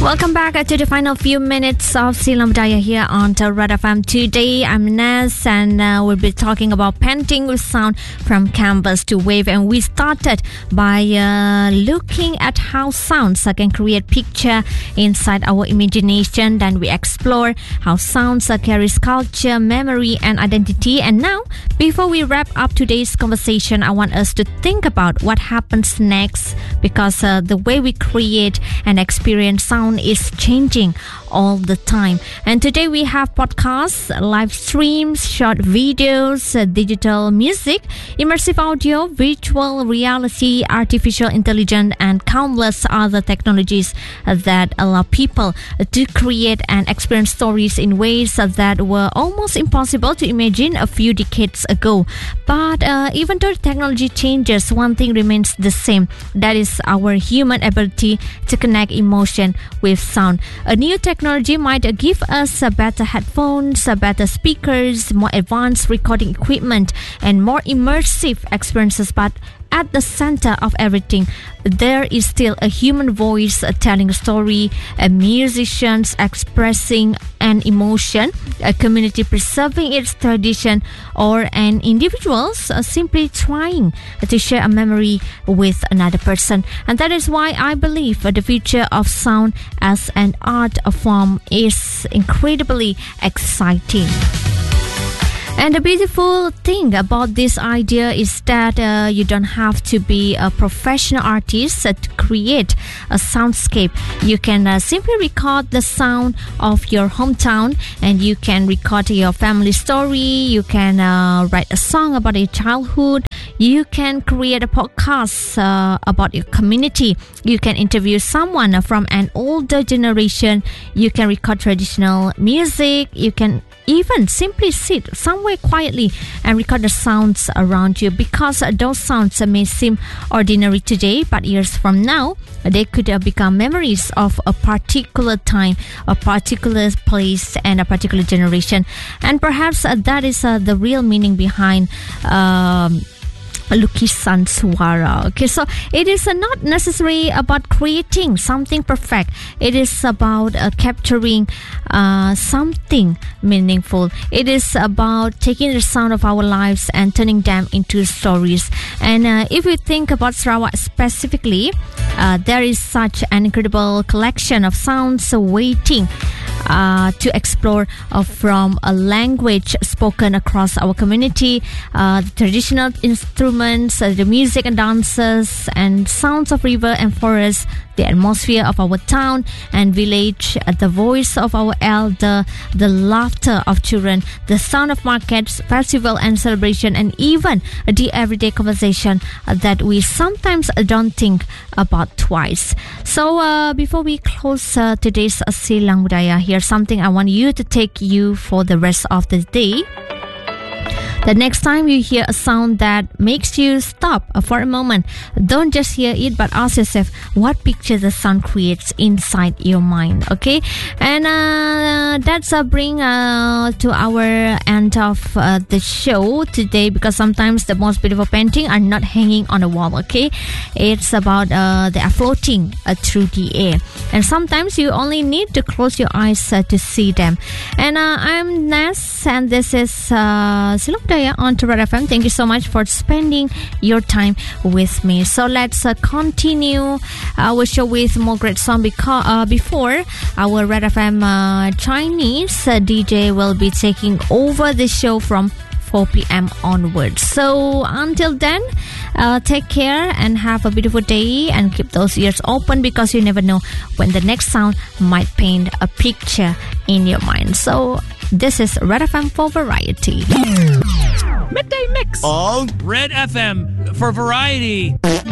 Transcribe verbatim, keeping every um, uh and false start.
Welcome back to the final few minutes of Silam Budaya here on Red F M. Today I'm Naz and uh, we'll be talking about painting with sound from canvas to wave, and we started by uh, looking at how sounds uh, can create picture inside our imagination. Then we explore how sounds uh, carries culture, memory and identity. And now, before we wrap up today's conversation, I want us to think about what happens next, because uh, the way we create and experience sound is changing all the time. And today we have podcasts, live streams, short videos, uh, digital music, immersive audio, virtual reality, artificial intelligence, and countless other technologies uh, that allow people uh, to create and experience stories in ways uh, that were almost impossible to imagine a few decades ago. But uh, even though technology changes, one thing remains the same. That is our human ability to connect emotion with sound. A new technology might give us uh, better headphones, uh, better speakers, more advanced recording equipment, and more immersive experiences, but at the center of everything, there is still a human voice uh, telling a story, a musician expressing an emotion, a community preserving its tradition, or an individual uh, simply trying to share a memory with another person. And that is why I believe uh, the future of sound as an art form is incredibly exciting. And the beautiful thing about this idea is that uh, you don't have to be a professional artist uh, to create a soundscape. You can uh, simply record the sound of your hometown, and you can record your family story. You can uh, write a song about your childhood. You can create a podcast uh, about your community. You can interview someone from an older generation. You can record traditional music. You can even simply sit somewhere quietly and record the sounds around you, because those sounds may seem ordinary today, but years from now they could become memories of a particular time, a particular place, and a particular generation. And perhaps that is uh, the real meaning behind um, Lukisan Suara. Okay, so it is uh, not necessarily about creating something perfect. It is about uh, capturing uh, something meaningful. It is about taking the sound of our lives and turning them into stories. And uh, if we think about Sarawak specifically, uh, there is such an incredible collection of sounds waiting Uh, to explore uh, from a language spoken across our community, uh, the traditional instruments, uh, the music and dances, and sounds of river and forest, the atmosphere of our town and village, uh, the voice of our elder, the laughter of children, the sound of markets, festival and celebration, and even the everyday conversation uh, that we sometimes don't think about twice. So uh, before we close uh, today's uh, Silang Budaya, here's something I want you to take you for the rest of the day. The next time you hear a sound that makes you stop for a moment, don't just hear it, but ask yourself what picture the sound creates inside your mind. Okay, and uh, that's a bring uh, to our end of uh, the show today, because sometimes the most beautiful painting are not hanging on the wall. Okay, it's about uh, they are floating uh, through the air, and sometimes you only need to close your eyes uh, to see them. And uh, I'm Ness, and this is uh, Silam Budaya on Red F M. Thank you so much for spending your time with me. So let's uh, continue our show with more great song, because uh, before our Red F M uh, Chinese uh, D J will be taking over the show from four p.m. onwards. So until then, uh, take care and have a beautiful day, and keep those ears open, because you never know when the next sound might paint a picture in your mind. So this is Red F M for Variety. Midday Mix on Red F M for Variety.